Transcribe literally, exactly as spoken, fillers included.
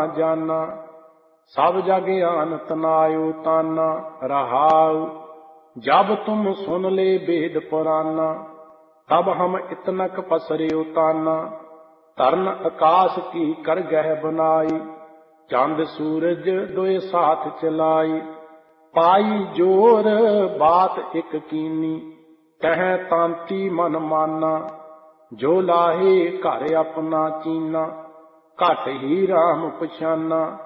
जाना। सब जग आन तनायो ताना रहाऊ। जब तुम सुन ले वेद पुराना तब हम इतनक पसर्यो ताना। तरन आकाश की कर गह बनाई चंद सूरज दोए साथ चलाई। पाई जोर बात एक कीनी कह तांती मन माना। जो लाहे घर अपना चीना घट ही राम पछाना।